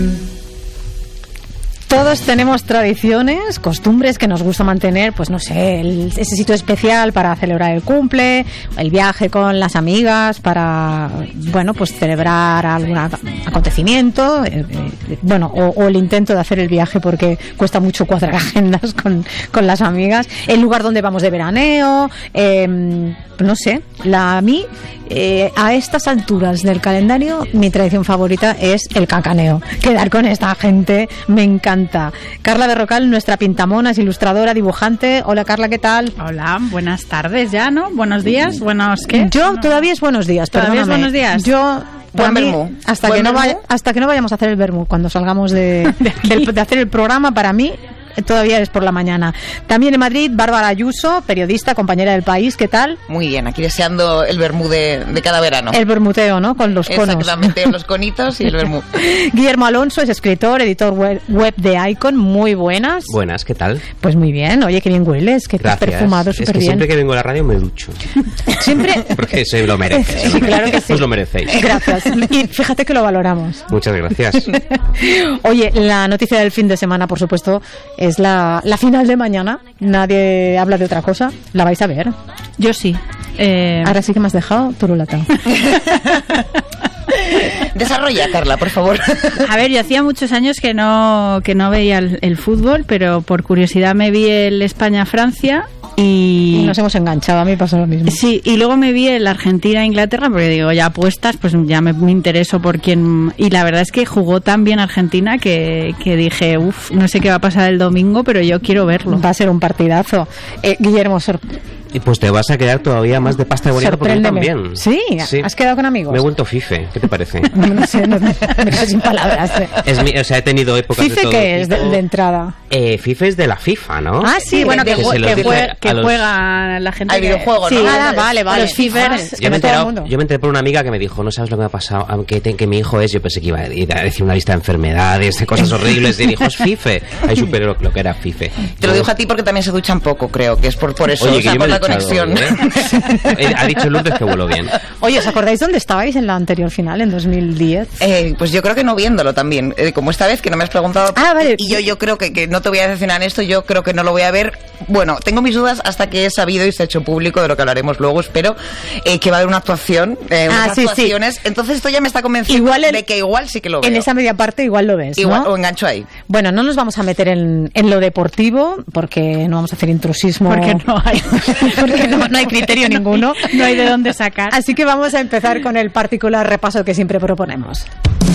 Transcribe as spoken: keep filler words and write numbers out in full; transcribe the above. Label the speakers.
Speaker 1: Todos tenemos tradiciones, costumbres que nos gusta mantener, pues no sé, el, ese sitio especial para celebrar el cumple, el viaje con las amigas para, bueno, pues celebrar algún acontecimiento, eh, eh, bueno, o, o el intento de hacer el viaje porque cuesta mucho cuadrar agendas con, con las amigas, el lugar donde vamos de veraneo, eh, no sé, la, a mí, eh, a estas alturas del calendario, mi tradición favorita es el cacaneo, quedar con esta gente, me encanta. Carla Berrocal, nuestra pintamonas, ilustradora, dibujante. Hola Carla, ¿qué tal?
Speaker 2: Hola, buenas tardes ya, ¿no? Buenos días, buenos ¿qué?
Speaker 1: Yo
Speaker 2: no.
Speaker 1: todavía es buenos días,
Speaker 2: ¿Todavía es buenos días?
Speaker 1: Yo
Speaker 3: Buen
Speaker 1: mí,
Speaker 3: vermú.
Speaker 1: hasta
Speaker 3: Buen
Speaker 1: que no
Speaker 3: vermú.
Speaker 1: vaya, hasta que no vayamos a hacer el vermú cuando salgamos de, de, de, de hacer el programa, para mí todavía es por la mañana. También en Madrid, Bárbara Ayuso, periodista, compañera del País, ¿qué tal?
Speaker 3: Muy bien, aquí deseando el vermú de, de cada verano.
Speaker 1: El bermuteo, ¿no? Con los conos.
Speaker 3: Exactamente, los conitos y el vermú.
Speaker 1: Guillermo Alonso es escritor, editor web, web de Icon, muy buenas.
Speaker 4: Buenas, ¿qué tal?
Speaker 1: Pues muy bien, oye, qué bien hueles, que te has
Speaker 4: Gracias.
Speaker 1: perfumado
Speaker 4: Es
Speaker 1: súper
Speaker 4: que
Speaker 1: bien.
Speaker 4: siempre que vengo a la radio me ducho.
Speaker 1: Siempre.
Speaker 4: Porque se lo merece.
Speaker 1: Sí, claro que sí.
Speaker 4: Os lo merecéis.
Speaker 1: Gracias. Y fíjate que lo valoramos.
Speaker 4: Muchas gracias.
Speaker 1: Oye, la noticia del fin de semana, por supuesto, es la, la final de mañana. Nadie habla de otra cosa. La vais a ver.
Speaker 2: Yo sí. Eh...
Speaker 1: Ahora sí que me has dejado turulata.
Speaker 3: Desarrolla, Carla, por favor.
Speaker 2: A ver, yo hacía muchos años que no que no veía el, el fútbol, pero por curiosidad me vi el España-Francia y...
Speaker 1: y nos hemos enganchado, a mí pasó lo mismo.
Speaker 2: Sí, y luego me vi el Argentina-Inglaterra, porque digo, ya apuestas, pues ya me, me intereso por quién... Y la verdad es que jugó tan bien Argentina que, que dije, uff, no sé qué va a pasar el domingo, pero yo quiero verlo.
Speaker 1: Va a ser un partidazo. Eh, Guillermo, sor...
Speaker 4: Y pues te vas a quedar todavía más de pasta de bonito porque yo también.
Speaker 1: ¿Sí?
Speaker 4: Sí.
Speaker 1: ¿Has quedado con amigos?
Speaker 4: Me he vuelto fife, ¿qué te parece?
Speaker 1: No, no sé, no, me quedo sin palabras. Eh.
Speaker 4: Es mi, o sea, he tenido épocas
Speaker 1: ¿Fife
Speaker 4: de todo
Speaker 1: qué es de,
Speaker 4: tipo.
Speaker 1: de entrada?
Speaker 4: Eh, FIFA es de la FIFA, ¿no?
Speaker 1: Ah, sí,
Speaker 2: Sí, bueno, que,
Speaker 3: que
Speaker 2: jue-
Speaker 3: se
Speaker 2: que,
Speaker 3: los
Speaker 2: jue-
Speaker 4: dice
Speaker 2: que
Speaker 4: a los-
Speaker 2: juega la gente.
Speaker 3: Al
Speaker 2: que-
Speaker 3: videojuego,
Speaker 2: sí,
Speaker 3: ¿no?
Speaker 1: Ah, vale, vale.
Speaker 2: Los fifers.
Speaker 1: Es
Speaker 4: Yo
Speaker 1: que
Speaker 4: me,
Speaker 1: no todo el
Speaker 4: enterado,
Speaker 1: mundo.
Speaker 4: yo me enteré por una amiga que me dijo, no sabes lo que me ha pasado, aunque te, que mi hijo es, yo pensé que iba a ir a decir una lista de enfermedades, de cosas horribles, y dijo, es FIFE. Ahí superé lo, lo que era FIFE.
Speaker 3: Te lo dijo a ti porque también se duchan poco, creo, que es por, por eso,
Speaker 4: Oye,
Speaker 3: o sea,
Speaker 4: que yo
Speaker 3: por
Speaker 4: me he
Speaker 3: la
Speaker 4: duchado
Speaker 3: conexión.
Speaker 4: hoy, ¿eh? Ha dicho Lourdes que vuelo bien.
Speaker 1: Oye, ¿os acordáis dónde estabais en la anterior final, en dos mil diez?
Speaker 3: Eh, pues yo creo que no viéndolo también. Eh, como esta vez que no me has preguntado.
Speaker 1: Ah, vale.
Speaker 3: Y yo, yo creo que, que no te voy a decepcionar en esto. Yo creo que no lo voy a ver. Bueno, tengo mis dudas hasta que he sabido y se ha hecho público, de lo que hablaremos luego, espero, eh, que va a haber una actuación. Eh,
Speaker 1: Ah,
Speaker 3: unas
Speaker 1: sí, sí.
Speaker 3: actuaciones. Entonces esto ya me está convenciendo
Speaker 1: Igual en-
Speaker 3: de que igual sí que lo veo.
Speaker 1: En esa media parte igual lo ves,
Speaker 3: Igual,
Speaker 1: ¿no?
Speaker 3: o engancho ahí.
Speaker 1: Bueno, no nos vamos a meter en, en lo deportivo porque no vamos a hacer intrusismo.
Speaker 2: Porque no hay.
Speaker 1: porque no, no hay criterio ninguno.
Speaker 2: No hay de dónde sacar.
Speaker 1: Así que vamos a empezar con el particular repaso que siempre proponemos.